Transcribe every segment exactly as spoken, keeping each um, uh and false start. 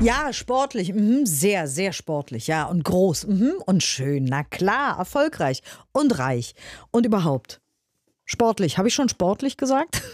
Ja, sportlich, mhm, sehr, sehr sportlich, ja, und groß, mhm, und schön, na klar, erfolgreich und reich und überhaupt. Sportlich, habe ich schon sportlich gesagt?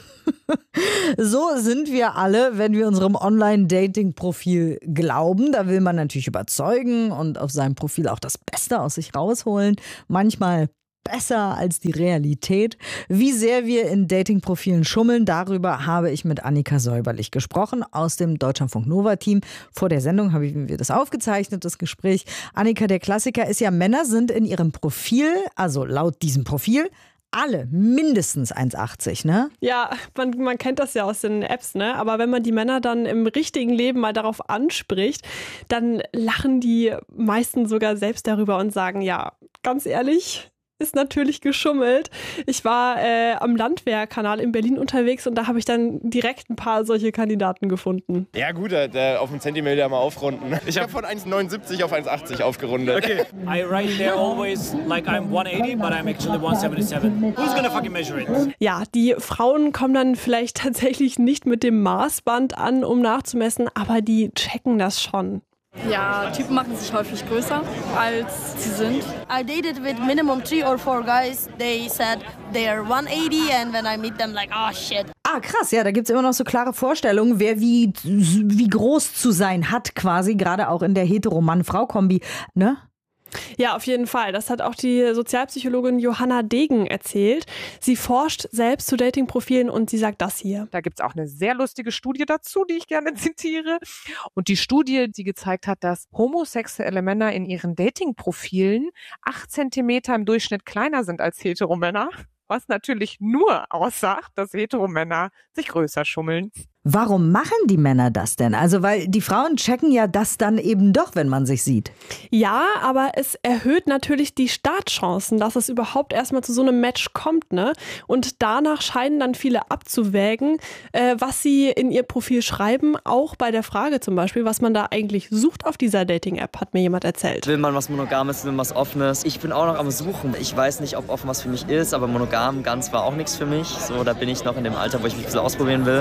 So sind wir alle, wenn wir unserem Online-Dating-Profil glauben. Da will man natürlich überzeugen und auf seinem Profil auch das Beste aus sich rausholen. Manchmal besser als die Realität. Wie sehr wir in Dating-Profilen schummeln, darüber habe ich mit Annika Säuberlich gesprochen aus dem Deutschlandfunk Nova-Team. Vor der Sendung haben wir das aufgezeichnet, das Gespräch. Annika, der Klassiker ist ja, Männer sind in ihrem Profil, also laut diesem Profil, alle mindestens eins achtzig, ne? Ja, man, man kennt das ja aus den Apps, ne? Aber wenn man die Männer dann im richtigen Leben mal darauf anspricht, dann lachen die meisten sogar selbst darüber und sagen, ja, ganz ehrlich, ist natürlich geschummelt. Ich war äh, am Landwehrkanal in Berlin unterwegs und da habe ich dann direkt ein paar solche Kandidaten gefunden. Ja gut, äh, auf einen Zentimeter mal aufrunden. Ich habe von eins neunundsiebzig auf eins achtzig aufgerundet. Okay. I write there always like I'm one eighty, but I'm actually one seventy-seven. Who's gonna fucking measure it? Ja, die Frauen kommen dann vielleicht tatsächlich nicht mit dem Maßband an, um nachzumessen, aber die checken das schon. Ja, Typen machen sich häufig größer, als sie sind. I dated with minimum three or four guys. They said they're one eighty and when I meet them like, oh shit. Ah, krass, ja, da gibt es immer noch so klare Vorstellungen, wer wie, wie groß zu sein hat quasi, gerade auch in der Hetero-Mann-Frau-Kombi, ne? Ja, auf jeden Fall. Das hat auch die Sozialpsychologin Johanna Degen erzählt. Sie forscht selbst zu Datingprofilen und sie sagt das hier. Da gibt es auch eine sehr lustige Studie dazu, die ich gerne zitiere. Und die Studie, die gezeigt hat, dass homosexuelle Männer in ihren Datingprofilen acht Zentimeter im Durchschnitt kleiner sind als Heteromänner. Was natürlich nur aussagt, dass Heteromänner sich größer schummeln. Warum machen die Männer das denn? Also, weil die Frauen checken ja das dann eben doch, wenn man sich sieht. Ja, aber es erhöht natürlich die Startchancen, dass es überhaupt erstmal zu so einem Match kommt, ne? Und danach scheinen dann viele abzuwägen, äh, was sie in ihr Profil schreiben, auch bei der Frage zum Beispiel, was man da eigentlich sucht auf dieser Dating-App, hat mir jemand erzählt. Will man was Monogames, will man was Offenes? Ich bin auch noch am Suchen. Ich weiß nicht, ob offen was für mich ist, aber monogam ganz war auch nichts für mich. So, da bin ich noch in dem Alter, wo ich mich ein bisschen ausprobieren will.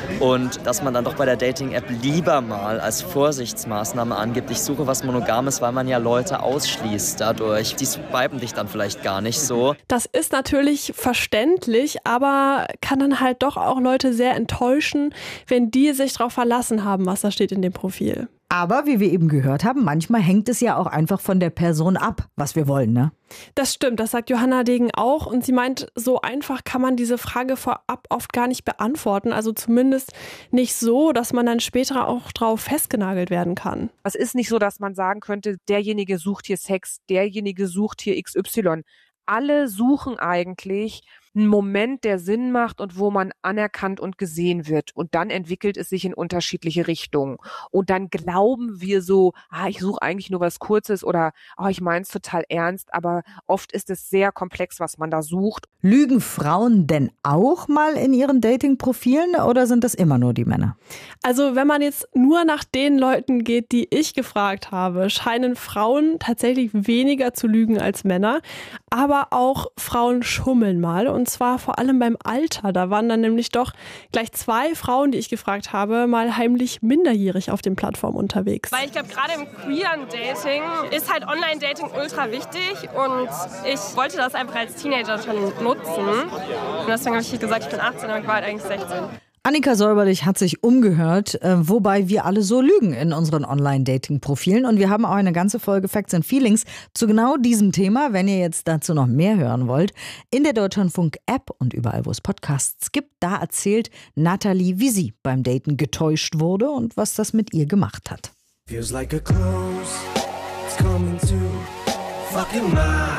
Und dass man dann doch bei der Dating-App lieber mal als Vorsichtsmaßnahme angibt, ich suche was Monogames, weil man ja Leute ausschließt dadurch. Die swipen dich dann vielleicht gar nicht so. Das ist natürlich verständlich, aber kann dann halt doch auch Leute sehr enttäuschen, wenn die sich darauf verlassen haben, was da steht in dem Profil. Aber wie wir eben gehört haben, manchmal hängt es ja auch einfach von der Person ab, was wir wollen, ne? Das stimmt, das sagt Johanna Degen auch. Und sie meint, so einfach kann man diese Frage vorab oft gar nicht beantworten. Also zumindest nicht so, dass man dann später auch drauf festgenagelt werden kann. Es ist nicht so, dass man sagen könnte, derjenige sucht hier Sex, derjenige sucht hier X Y. Alle suchen eigentlich einen Moment, der Sinn macht und wo man anerkannt und gesehen wird. Und dann entwickelt es sich in unterschiedliche Richtungen. Und dann glauben wir so, ah, ich suche eigentlich nur was Kurzes oder oh, ich meine es total ernst. Aber oft ist es sehr komplex, was man da sucht. Lügen Frauen denn auch mal in ihren Dating-Profilen oder sind das immer nur die Männer? Also wenn man jetzt nur nach den Leuten geht, die ich gefragt habe, scheinen Frauen tatsächlich weniger zu lügen als Männer. Aber auch Frauen schummeln mal und Und zwar vor allem beim Alter. Da waren dann nämlich doch gleich zwei Frauen, die ich gefragt habe, mal heimlich minderjährig auf den Plattformen unterwegs. Weil ich glaube, gerade im queeren Dating ist halt Online-Dating ultra wichtig und ich wollte das einfach als Teenager schon nutzen. Und deswegen habe ich gesagt, ich bin achtzehn, aber ich war halt eigentlich sechzehn. Annika Säuberlich hat sich umgehört, äh, wobei wir alle so lügen in unseren Online-Dating-Profilen. Und wir haben auch eine ganze Folge Facts and Feelings zu genau diesem Thema, wenn ihr jetzt dazu noch mehr hören wollt. In der Deutschlandfunk-App und überall, wo es Podcasts gibt, da erzählt Nathalie, wie sie beim Daten getäuscht wurde und was das mit ihr gemacht hat. Feels like a close, it's coming to fucking mind.